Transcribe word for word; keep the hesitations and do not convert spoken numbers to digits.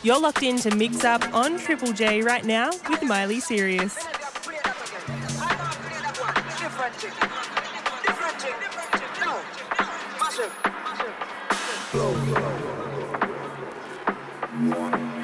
You're locked into Mix Up on Triple J right now with Miley Sirius. Blow, blow.